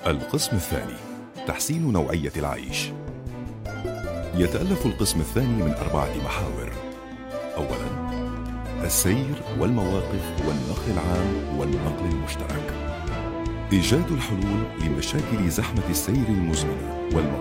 القسم الثاني: تحسين نوعية العيش. يتألف القسم الثاني من 4 محاور. أولاً، السير والمواقف والنقل العام والنقل المشترك. إيجاد الحلول لمشاكل زحمة السير المزمنة